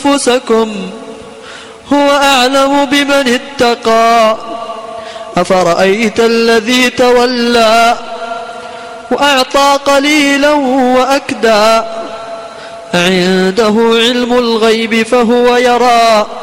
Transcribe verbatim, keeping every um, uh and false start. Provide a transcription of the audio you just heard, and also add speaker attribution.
Speaker 1: أنفسكم هو أعلم بمن اتقى. أفرأيت الذي تولى وأعطى قليلا وأكدى عنده علم الغيب فهو يرى